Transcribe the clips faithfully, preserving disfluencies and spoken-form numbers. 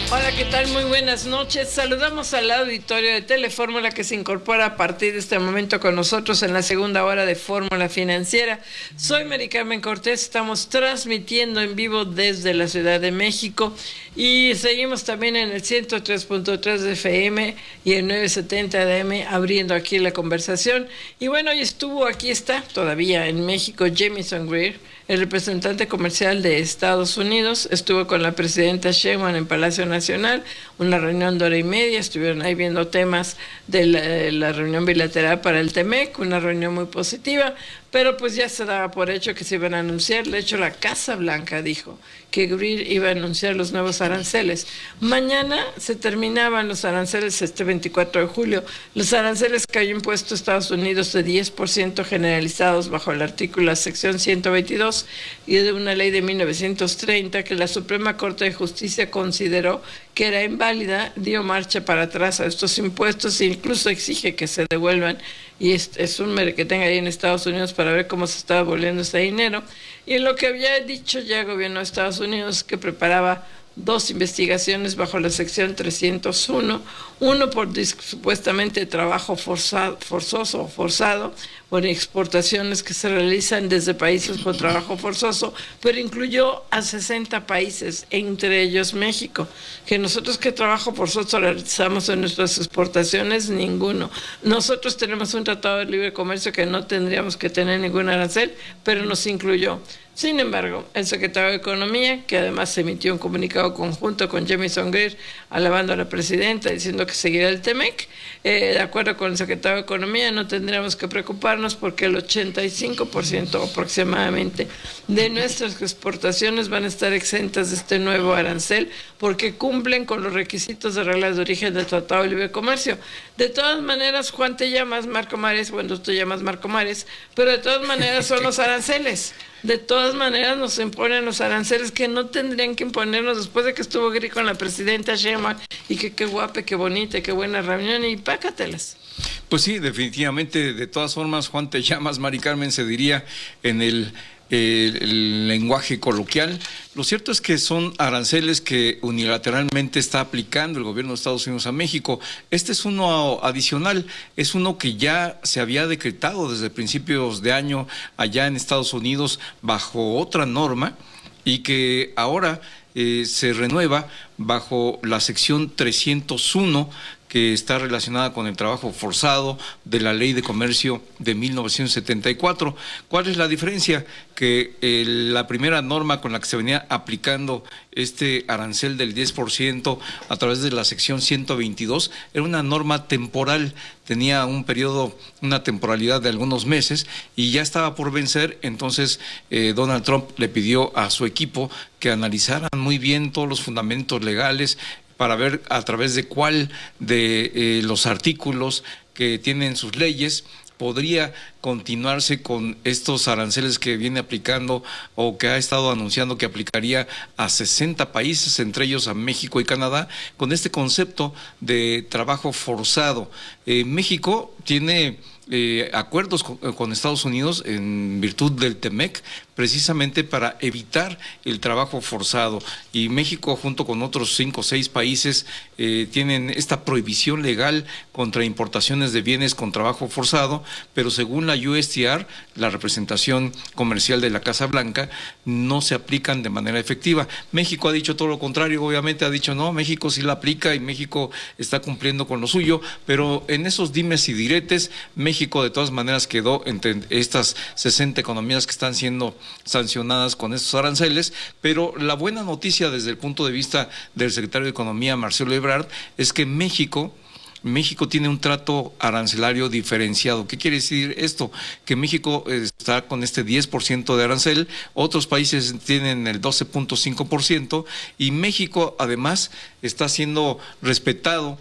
Hola, ¿qué tal? Muy buenas noches. Saludamos al auditorio de Telefórmula que se incorpora a partir de este momento con nosotros en la segunda hora de Fórmula Financiera. Soy Mari Carmen Cortés, estamos transmitiendo en vivo desde la Ciudad de México y seguimos también en el ciento tres punto tres de F M y el novecientos setenta de A M abriendo aquí la conversación. Y bueno, hoy estuvo, aquí está, todavía en México, Jamieson Greer, el representante comercial de Estados Unidos. Estuvo con la presidenta Sheinbaum en Palacio Nacional, una reunión de hora y media, estuvieron ahí viendo temas de la, de la reunión bilateral para el T M E C, una reunión muy positiva, pero pues ya se daba por hecho que se iban a anunciar. De hecho, la Casa Blanca dijo que Greer iba a anunciar los nuevos aranceles. Mañana se terminaban los aranceles este veinticuatro de julio, los aranceles que había impuesto Estados Unidos de diez por ciento generalizados bajo el artículo, la sección ciento veintidós y de una ley de mil novecientos treinta que la Suprema Corte de Justicia consideró que era inválida, dio marcha para atrás a estos impuestos e incluso exige que se devuelvan, y es, es un merequetengue ahí en Estados Unidos para ver cómo se está devolviendo ese dinero. Y lo que había dicho ya el gobierno de Estados Unidos, que preparaba dos investigaciones bajo la sección trescientos uno, uno por supuestamente trabajo forzado, forzoso o forzado, por exportaciones que se realizan desde países con trabajo forzoso, pero incluyó a sesenta países, entre ellos México, que nosotros qué trabajo forzoso realizamos en nuestras exportaciones, ninguno. Nosotros tenemos un tratado de libre comercio que no tendríamos que tener ningún arancel, pero nos incluyó. Sin embargo, el secretario de Economía, que además emitió un comunicado conjunto con Jamieson Greer, alabando a la presidenta, diciendo que seguirá el T M E C, eh, de acuerdo con el secretario de Economía, no tendríamos que preocuparnos porque el ochenta y cinco por ciento aproximadamente de nuestras exportaciones van a estar exentas de este nuevo arancel porque cumplen con los requisitos de reglas de origen del Tratado de Libre Comercio. De todas maneras, Juan, te llamas Marco Mares, bueno, tú te llamas Marco Mares, pero de todas maneras son los aranceles. De todas maneras nos imponen los aranceles que no tendrían que imponernos después de que estuvo Greer con la presidenta Sheinbaum y que qué guapa, qué bonita, qué buena reunión, y pácatelas. Pues sí, definitivamente. De todas formas, Juan, te llamas Mari Carmen, se diría en el, el, el lenguaje coloquial. Lo cierto es que son aranceles que unilateralmente está aplicando el gobierno de Estados Unidos a México. Este es uno adicional, es uno que ya se había decretado desde principios de año allá en Estados Unidos bajo otra norma y que ahora eh, se renueva bajo la sección trescientos uno, que está relacionada con el trabajo forzado de la Ley de Comercio de mil novecientos setenta y cuatro. ¿Cuál es la diferencia? Que eh, la primera norma con la que se venía aplicando este arancel del diez por ciento a través de la sección ciento veintidós era una norma temporal, tenía un periodo, una temporalidad de algunos meses y ya estaba por vencer. Entonces eh, Donald Trump le pidió a su equipo que analizaran muy bien todos los fundamentos legales para ver a través de cuál de eh, los artículos que tienen sus leyes podría continuarse con estos aranceles que viene aplicando o que ha estado anunciando que aplicaría a sesenta países, entre ellos a México y Canadá, con este concepto de trabajo forzado. Eh, México tiene eh, acuerdos con, con Estados Unidos en virtud del T M E C, precisamente para evitar el trabajo forzado, y México junto con otros cinco o seis países eh, tienen esta prohibición legal contra importaciones de bienes con trabajo forzado, pero según la U S T R, la representación comercial de la Casa Blanca, no se aplican de manera efectiva. México ha dicho todo lo contrario, obviamente ha dicho no, México sí la aplica y México está cumpliendo con lo suyo, pero en esos dimes y diretes, México de todas maneras quedó entre estas sesenta economías que están siendo sancionadas con estos aranceles. Pero la buena noticia desde el punto de vista del secretario de Economía, Marcelo Ebrard, es que México México tiene un trato arancelario diferenciado. ¿Qué quiere decir esto? Que México está con este diez por ciento de arancel, otros países tienen el doce punto cinco por ciento y México además está siendo respetado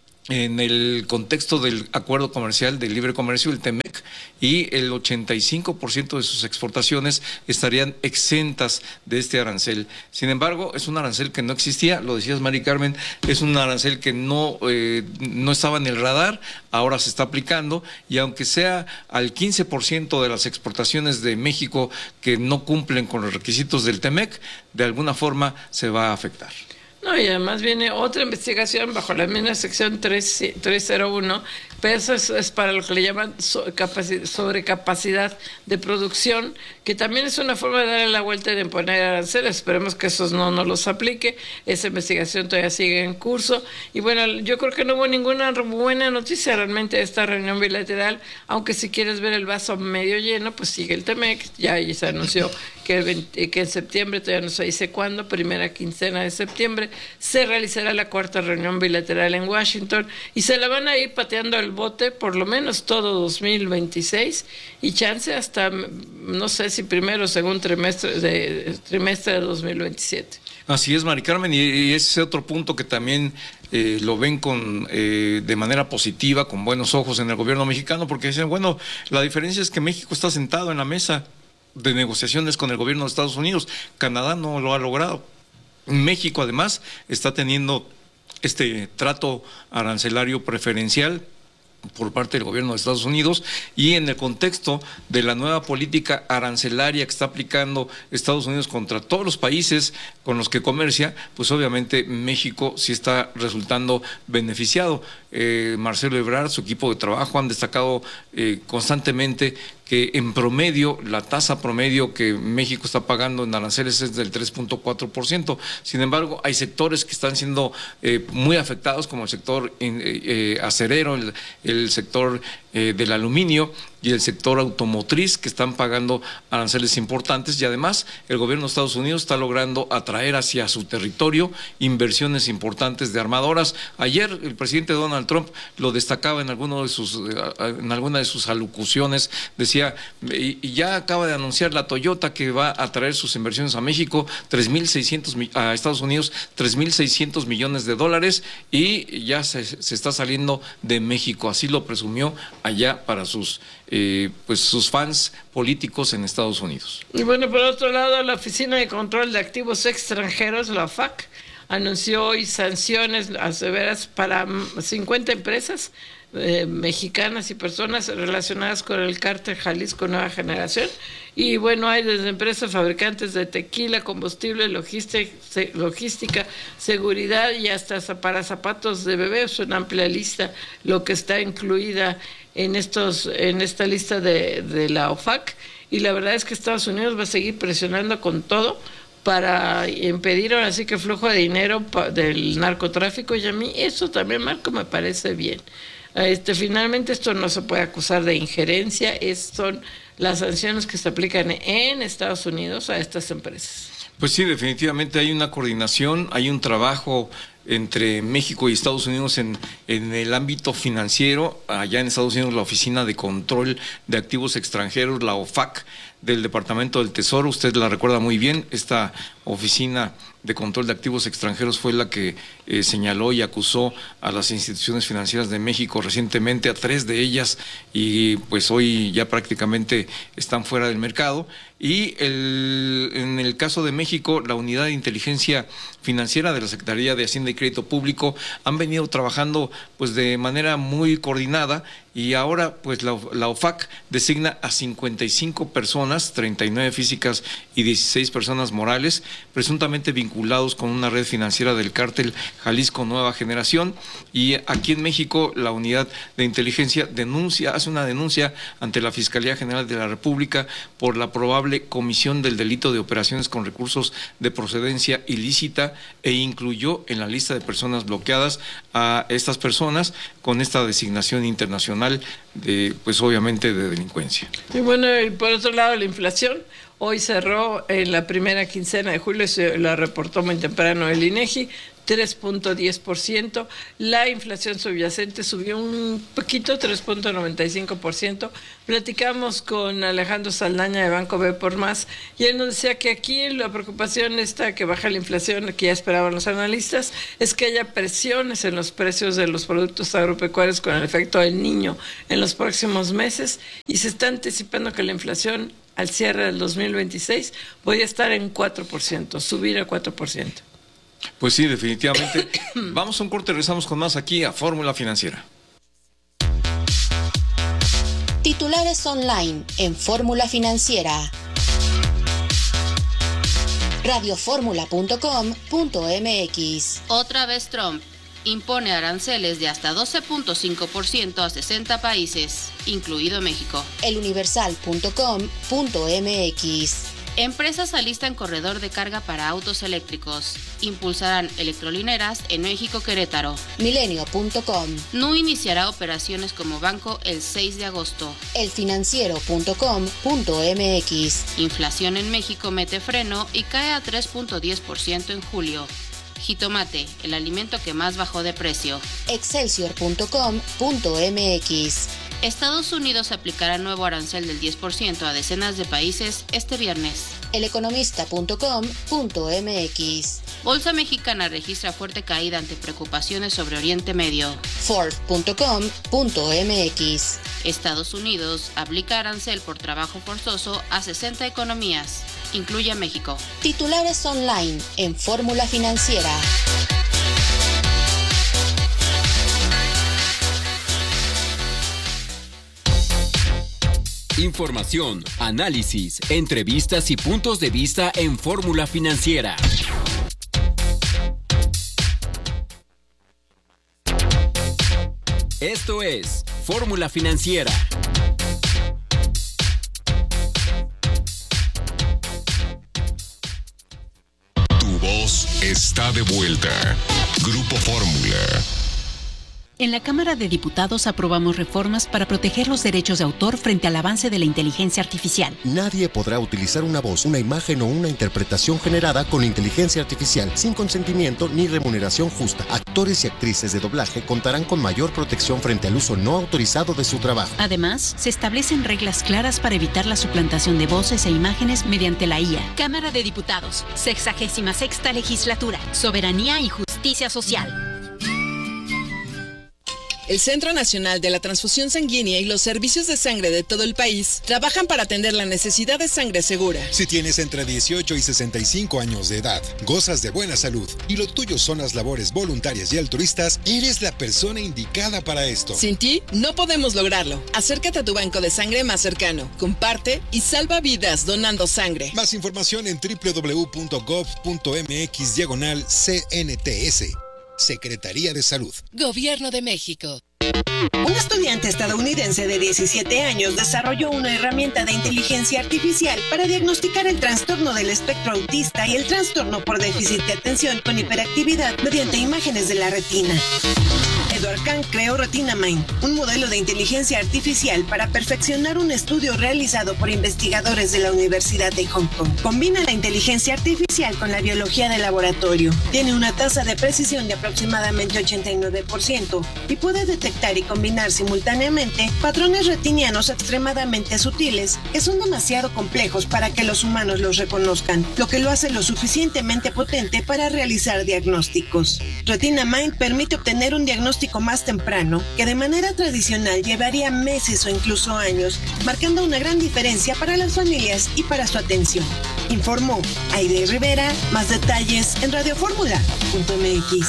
en el contexto del acuerdo comercial de libre comercio, el T M E C, y el ochenta y cinco por ciento de sus exportaciones estarían exentas de este arancel. Sin embargo, es un arancel que no existía, lo decías Mari Carmen, es un arancel que no, eh, no estaba en el radar, ahora se está aplicando, y aunque sea al quince por ciento de las exportaciones de México que no cumplen con los requisitos del T M E C, de alguna forma se va a afectar. No, y además viene otra investigación bajo la misma sección tres cero uno, pero eso es, es para lo que le llaman so, capaci- sobrecapacidad de producción, que también es una forma de darle la vuelta y de imponer aranceles. Esperemos que esos no nos los aplique. Esa investigación todavía sigue en curso. Y bueno, yo creo que no hubo ninguna buena noticia realmente de esta reunión bilateral, aunque si quieres ver el vaso medio lleno, pues sigue el Temec. Ya ahí se anunció que, el veinte, que en septiembre, todavía no se dice cuándo, primera quincena de septiembre, se realizará la cuarta reunión bilateral en Washington y se la van a ir pateando al bote por lo menos todo dos mil veintiséis y chance hasta, no sé si primero o segundo trimestre de, trimestre de dos mil veintisiete. Así es, Mari Carmen, y, y ese es otro punto que también eh, lo ven con eh, de manera positiva, con buenos ojos en el gobierno mexicano, porque dicen, bueno, la diferencia es que México está sentado en la mesa de negociaciones con el gobierno de Estados Unidos. Canadá no lo ha logrado. México, además, está teniendo este trato arancelario preferencial por parte del gobierno de Estados Unidos, y en el contexto de la nueva política arancelaria que está aplicando Estados Unidos contra todos los países con los que comercia, pues obviamente México sí está resultando beneficiado. Eh, Marcelo Ebrard, su equipo de trabajo han destacado eh, constantemente que en promedio, la tasa promedio que México está pagando en aranceles es del tres punto cuatro por ciento. Sin embargo, hay sectores que están siendo eh, muy afectados, como el sector eh, eh, acerero, el, el sector eh, del aluminio y el sector automotriz, que están pagando aranceles importantes, y además el gobierno de Estados Unidos está logrando atraer hacia su territorio inversiones importantes de armadoras. Ayer el presidente Donald Trump lo destacaba en alguno de sus en alguna de sus alocuciones, decía, y ya acaba de anunciar la Toyota que va a traer sus inversiones a México, tres mil seiscientos a Estados Unidos, tres mil seiscientos millones de dólares, y ya se, se está saliendo de México, así lo presumió allá para sus Eh, pues sus fans políticos en Estados Unidos. Y bueno, por otro lado, la Oficina de Control de Activos Extranjeros, la O F A C, anunció hoy sanciones severas para cincuenta empresas eh, mexicanas y personas relacionadas con el cártel Jalisco Nueva Generación. Y bueno, hay desde empresas fabricantes de tequila, combustible, logística, logística, seguridad y hasta para zapatos de bebé. Es una amplia lista lo que está incluida en estos en esta lista de, de la O F A C, y la verdad es que Estados Unidos va a seguir presionando con todo para impedir ahora sí que flujo de dinero del narcotráfico, y a mí eso también, Marco, me parece bien. Este, finalmente esto no se puede acusar de injerencia, es, son las sanciones que se aplican en Estados Unidos a estas empresas. Pues sí, definitivamente hay una coordinación, hay un trabajo entre México y Estados Unidos en, en el ámbito financiero. Allá en Estados Unidos, la Oficina de Control de Activos Extranjeros, la O F A C, del Departamento del Tesoro, usted la recuerda muy bien, esta Oficina de Control de Activos Extranjeros fue la que eh, señaló y acusó a las instituciones financieras de México recientemente, a tres de ellas, y pues hoy ya prácticamente están fuera del mercado. Y el, en el caso de México, la Unidad de Inteligencia Financiera de la Secretaría de Hacienda y Crédito Público han venido trabajando pues de manera muy coordinada, y ahora pues la, la O F A C designa a cincuenta y cinco personas, treinta y nueve físicas y dieciséis personas morales, presuntamente vinculados con una red financiera del cártel Jalisco Nueva Generación. Y aquí en México la Unidad de Inteligencia denuncia, hace una denuncia ante la Fiscalía General de la República por la probable comisión del delito de operaciones con recursos de procedencia ilícita, e incluyó en la lista de personas bloqueadas a estas personas con esta designación internacional de, pues obviamente, de delincuencia. Y bueno, y por otro lado, la inflación hoy cerró en la primera quincena de julio, se la reportó muy temprano el INEGI, tres punto diez por ciento. La inflación subyacente subió un poquito, tres punto noventa y cinco por ciento. Platicamos con Alejandro Saldaña de Banco B por Más, y él nos decía que aquí la preocupación está que baja la inflación, que ya esperaban los analistas, es que haya presiones en los precios de los productos agropecuarios con el efecto del Niño en los próximos meses, y se está anticipando que la inflación al cierre del dos mil veintiséis podría estar en cuatro por ciento, subir a cuatro por ciento. Pues sí, definitivamente. Vamos a un corte, regresamos con más aquí a Fórmula Financiera. Titulares online en Fórmula Financiera. radio formula punto com punto m x. Otra vez Trump impone aranceles de hasta doce punto cinco por ciento a sesenta países, incluido México. el universal punto com punto m x. Empresas alistan corredor de carga para autos eléctricos. Impulsarán electrolineras en México Querétaro. milenio punto com. N U iniciará operaciones como banco el seis de agosto. el financiero punto com punto m x. Inflación en México mete freno y cae a tres punto diez por ciento en julio. Jitomate, el alimento que más bajó de precio. excelsior punto com punto m x. Estados Unidos aplicará nuevo arancel del diez por ciento a decenas de países este viernes. el economista punto com punto m x. Bolsa Mexicana registra fuerte caída ante preocupaciones sobre Oriente Medio. forbes punto com punto m x. Estados Unidos aplica arancel por trabajo forzoso a sesenta economías. Incluye a México. Titulares online en Fórmula Financiera. Información, análisis, entrevistas y puntos de vista en Fórmula Financiera. Esto es Fórmula Financiera. Tu voz está de vuelta. Grupo Fórmula. En la Cámara de Diputados aprobamos reformas para proteger los derechos de autor frente al avance de la inteligencia artificial. Nadie podrá utilizar una voz, una imagen o una interpretación generada con inteligencia artificial sin consentimiento ni remuneración justa. Actores y actrices de doblaje contarán con mayor protección frente al uso no autorizado de su trabajo. Además, se establecen reglas claras para evitar la suplantación de voces e imágenes mediante la I A. Cámara de Diputados, sexagésima sexta legislatura, soberanía y justicia social. El Centro Nacional de la Transfusión Sanguínea y los servicios de sangre de todo el país trabajan para atender la necesidad de sangre segura. Si tienes entre dieciocho y sesenta y cinco años de edad, gozas de buena salud y lo tuyo son las labores voluntarias y altruistas, eres la persona indicada para esto. Sin ti, no podemos lograrlo. Acércate a tu banco de sangre más cercano, comparte y salva vidas donando sangre. Más información en doble u doble u doble u punto gov punto m x diagonal C N T S. Secretaría de Salud. Gobierno de México. Un estudiante estadounidense de diecisiete años desarrolló una herramienta de inteligencia artificial para diagnosticar el trastorno del espectro autista y el trastorno por déficit de atención con hiperactividad mediante imágenes de la retina. Edward Kang creó Retina Mind, un modelo de inteligencia artificial para perfeccionar un estudio realizado por investigadores de la Universidad de Hong Kong. Combina la inteligencia artificial con la biología de laboratorio. Tiene una tasa de precisión de aproximadamente ochenta y nueve por ciento y puede detectar y combinar simultáneamente patrones retinianos extremadamente sutiles que son demasiado complejos para que los humanos los reconozcan, lo que lo hace lo suficientemente potente para realizar diagnósticos. Retina Mind permite obtener un diagnóstico más temprano que de manera tradicional llevaría meses o incluso años, marcando una gran diferencia para las familias y para su atención. Informó Aide Rivera. Más detalles en radio fórmula punto m x.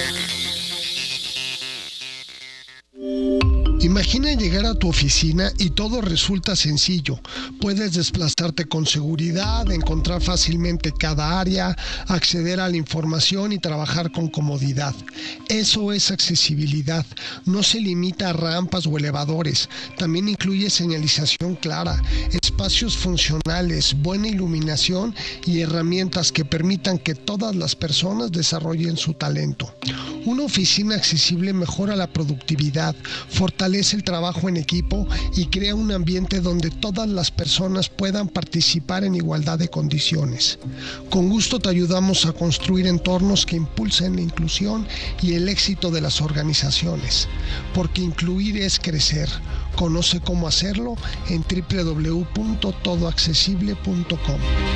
Imagina llegar a tu oficina y todo resulta sencillo. Puedes desplazarte con seguridad, encontrar fácilmente cada área, acceder a la información y trabajar con comodidad. Eso es accesibilidad. No se limita a rampas o elevadores. También incluye señalización clara, espacios funcionales, buena iluminación y herramientas que permitan que todas las personas desarrollen su talento. Una oficina accesible mejora la productividad, fortalece el trabajo en equipo y crea un ambiente donde todas las personas puedan participar en igualdad de condiciones. Con gusto te ayudamos a construir entornos que impulsen la inclusión y el éxito de las organizaciones, porque incluir es crecer. Conoce cómo hacerlo en doble u doble u doble u punto todo accesible punto com.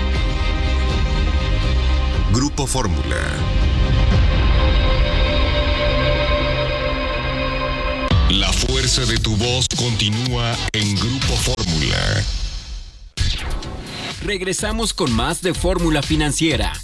Grupo Fórmula. La fuerza de tu voz continúa en Grupo Fórmula. Regresamos con más de Fórmula Financiera.